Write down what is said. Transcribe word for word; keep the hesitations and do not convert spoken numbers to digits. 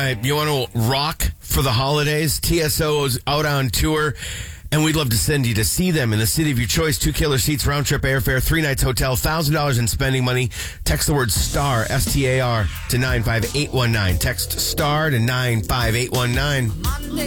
right, you want to rock for the holidays? T S O is out on tour, and we'd love to send you to see them in the city of your choice. Two killer seats, round trip airfare, three nights hotel, one thousand dollars in spending money. Text the word STAR, S T A R, to nine five eight one nine. Text STAR to nine five eight one nine.